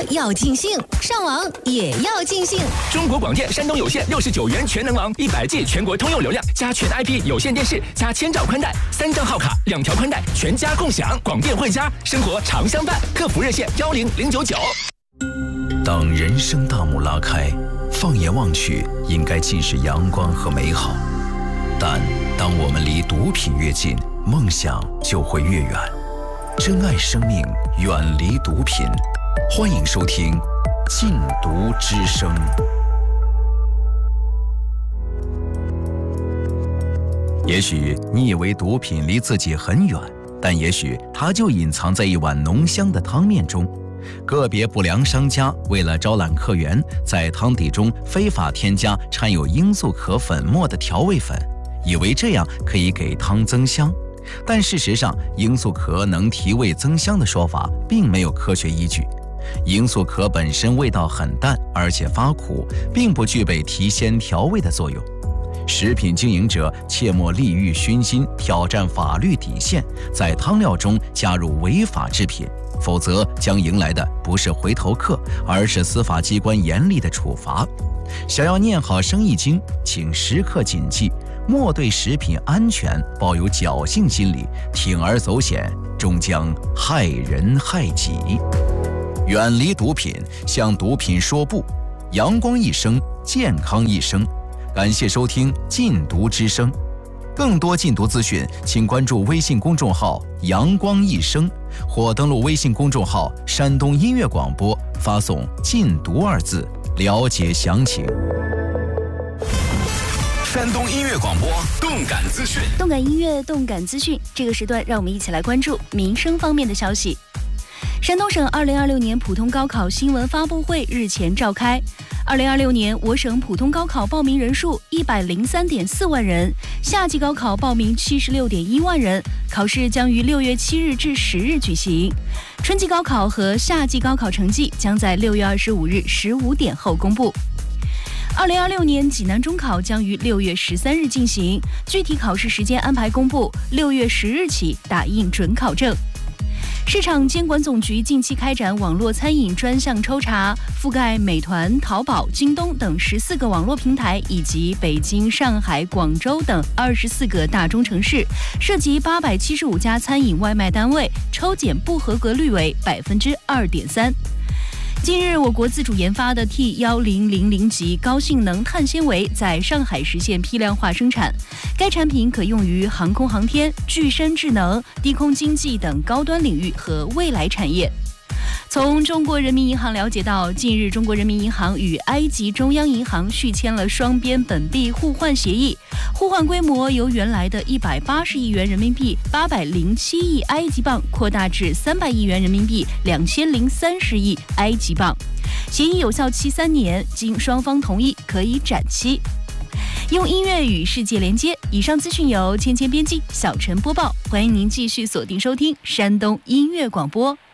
要尽兴，上网也要尽兴。 中国广电山东有线69元全能王，100G 全国通用流量，加全 IP 有线电视，加千兆宽带，3账号卡，2条宽带，全家共享。广电汇家，生活常相伴。客服热线10099。 当人生大幕拉开，放眼望去，应该尽是阳光和美好。但当我们离毒品越近，梦想就会越远。珍爱生命，远离毒品。欢迎收听《禁毒之声》。也许你以为毒品离自己很远，但也许它就隐藏在一碗浓香的汤面中。个别不良商家为了招揽客源，在汤底中非法添加掺有罂粟壳粉末的调味粉，以为这样可以给汤增香。但事实上，罂粟壳能提味增香的说法并没有科学依据。罂粟壳本身味道很淡，而且发苦，并不具备提鲜调味的作用。食品经营者切莫利欲熏心，挑战法律底线，在汤料中加入违法制品，否则将迎来的不是回头客，而是司法机关严厉的处罚。想要念好生意经，请时刻谨记，莫对食品安全抱有侥幸心理，铤而走险，终将害人害己。远离毒品，向毒品说不。阳光一生，健康一生。感谢收听《禁毒之声》，更多禁毒资讯，请关注微信公众号“阳光一生”，或登录微信公众号“山东音乐广播”，发送“禁毒”2字，了解详情。 山东音乐广播动感资讯， 动感音乐，动感资讯。这个时段，让我们一起来关注民生方面的消息。山东省2026年普通高考新闻发布会日前召开。2026年我省普通高考报名人数103.4万人，夏季高考报名76.1万人，考试将于6月7日至10日举行。春季高考和夏季高考成绩将在6月25日15点后公布。2026年济南中考将于6月13日进行，具体考试时间安排公布，6月10日起打印准考证。市场监管总局近期开展网络餐饮专项抽查，覆盖美团、淘宝、京东等14个网络平台，以及北京、上海、广州等24个大中城市，涉及875家餐饮外卖单位，抽检不合格率为2.3%。近日，我国自主研发的 T1000 级高性能碳纤维在上海实现批量化生产。该产品可用于航空航天、具身智能、低空经济等高端领域和未来产业。从中国人民银行了解到，近日中国人民银行与埃及中央银行续签了双边本币互换协议，互换规模由原来的180亿元人民币807亿埃及镑扩大至300亿元人民币2030亿埃及镑。协议有效期3年，经双方同意可以展期。用音乐与世界连接。以上资讯由芊芊编辑，小陈播报。欢迎您继续锁定收听山东音乐广播。